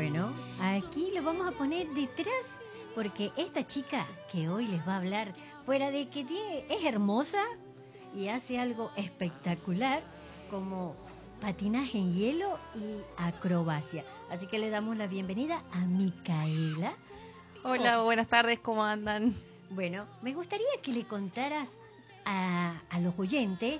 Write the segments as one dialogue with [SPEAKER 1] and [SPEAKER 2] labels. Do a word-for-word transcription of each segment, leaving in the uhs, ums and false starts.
[SPEAKER 1] Bueno, aquí lo vamos a poner detrás porque esta chica que hoy les va a hablar, fuera de que tiene, es hermosa y hace algo espectacular como patinaje en hielo y acrobacia. Así que le damos la bienvenida a Micaela.
[SPEAKER 2] Hola,
[SPEAKER 1] Oh,
[SPEAKER 2] buenas tardes, ¿cómo andan?
[SPEAKER 1] bueno, me gustaría que le contaras a, a los oyentes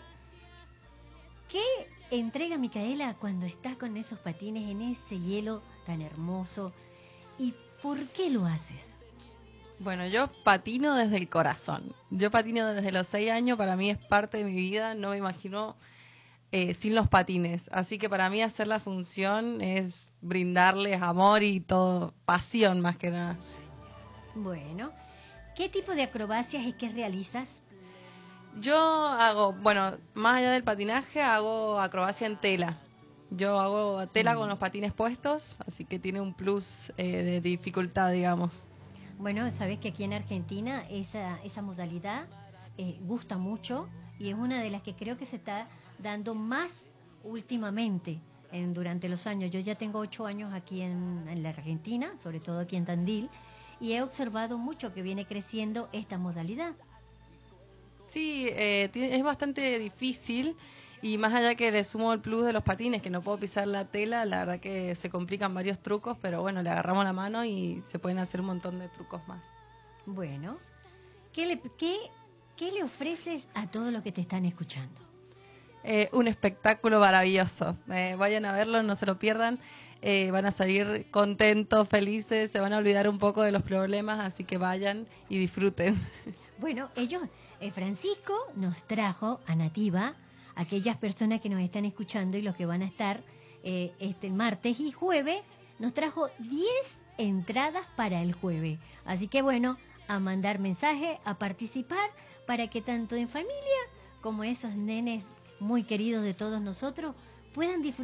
[SPEAKER 1] qué entrega Micaela cuando estás con esos patines en ese hielo tan hermoso y por qué lo haces.
[SPEAKER 2] Bueno, yo patino desde el corazón. Yo patino desde los seis años, para mí es parte de mi vida, no me imagino eh, sin los patines. Así que para mí hacer la función es brindarles amor y todo, pasión más que nada.
[SPEAKER 1] Bueno, ¿qué tipo de acrobacias es que realizas?
[SPEAKER 2] Yo hago, bueno, más allá del patinaje, hago acrobacia en tela. Yo hago tela con
[SPEAKER 1] Mm.
[SPEAKER 2] los patines puestos, así que tiene un plus eh, de dificultad, digamos.
[SPEAKER 1] Bueno, sabes que aquí en Argentina esa, esa modalidad eh, gusta mucho y es una de las que creo que se está dando más últimamente en, durante los años. Yo ya tengo ocho años aquí en, en la Argentina, sobre todo aquí en Tandil, y he observado mucho que viene creciendo esta modalidad.
[SPEAKER 2] Sí, eh, tiene- es bastante difícil y más allá que le sumo el plus de los patines, que no puedo pisar la tela, la verdad que se complican varios trucos, pero bueno, le agarramos la mano y se pueden hacer un montón de trucos más.
[SPEAKER 1] Bueno, ¿qué le, qué, qué le ofreces a todos los que te están escuchando?
[SPEAKER 2] Eh, un espectáculo maravilloso. Eh, vayan a verlo, no se lo pierdan. Eh, van a salir contentos, felices, se van a olvidar un poco de los problemas, así que vayan y disfruten.
[SPEAKER 1] Bueno, ellos, eh, Francisco nos trajo a Nativa, aquellas personas que nos están escuchando y los que van a estar eh, este martes y jueves, nos trajo diez entradas para el jueves. Así que bueno, a mandar mensaje, a participar, para que tanto en familia como esos nenes muy queridos de todos nosotros puedan disfrutar